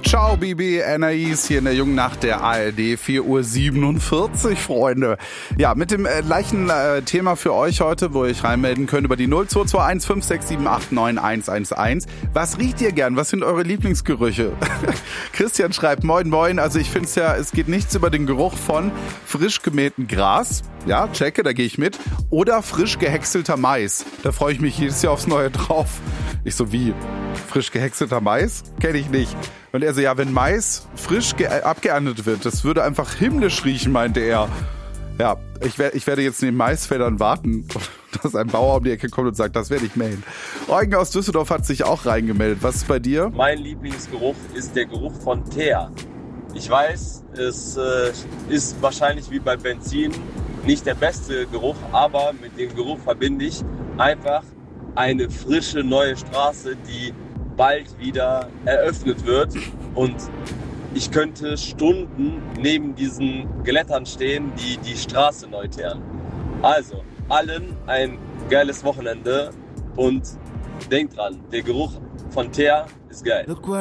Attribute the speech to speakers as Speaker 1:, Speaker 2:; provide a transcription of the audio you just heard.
Speaker 1: Ciao, Bibi, Anais, hier in der jungen Nacht der ARD, 4:47 Uhr, Freunde. Ja, mit dem gleichen Thema für euch heute, wo ihr euch reinmelden könnt über die 0221 567 89 Was riecht ihr gern? Was sind eure Lieblingsgerüche? Christian schreibt, moin, moin. Also ich finde es ja, es geht nichts über den Geruch von frisch gemähtem Gras. Ja, checke, da gehe ich mit. Oder frisch gehäckselter Mais. Da freue ich mich jedes Jahr aufs Neue drauf. Ich so, wie? Frisch gehäckselter Mais? Kenne ich nicht. Und er so, ja, wenn Mais frisch abgeerntet wird, das würde einfach himmlisch riechen, meinte er. Ja, ich werde jetzt in den Maisfeldern warten, dass ein Bauer um die Ecke kommt und sagt, das werde ich mähen. Eugen aus Düsseldorf hat sich auch reingemeldet. Was ist bei dir?
Speaker 2: Mein Lieblingsgeruch ist der Geruch von Teer. Ich weiß, es ist wahrscheinlich wie bei Benzin nicht der beste Geruch, aber mit dem Geruch verbinde ich einfach eine frische neue Straße, die bald wieder eröffnet wird, und ich könnte Stunden neben diesen Glättern stehen, die die Straße neu teeren. Also, allen ein geiles Wochenende und denkt dran, der Geruch von Teer ist geil.